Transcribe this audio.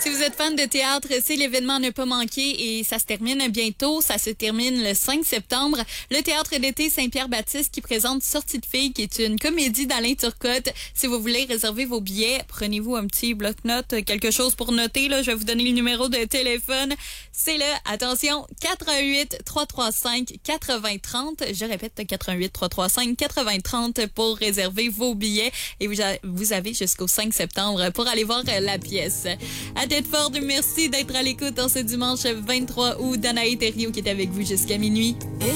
Si vous êtes fan de théâtre, c'est l'événement à ne pas manquer et ça se termine bientôt. Ça se termine le 5 septembre. Le Théâtre d'été Saint-Pierre-Baptiste qui présente Sortie de filles, qui est une comédie d'Alain Turcotte. Si vous voulez réserver vos billets, prenez-vous un petit bloc-notes, quelque chose pour noter. Là, je vais vous donner le numéro de téléphone. C'est le, attention, 88 335 8030. Je répète, 88 335 8030 pour réserver vos billets. Et vous avez jusqu'au 5 septembre pour aller voir la pièce. À Tête-Ford, merci d'être à l'écoute en ce dimanche 23 août. Danae Thériault qui est avec vous jusqu'à minuit.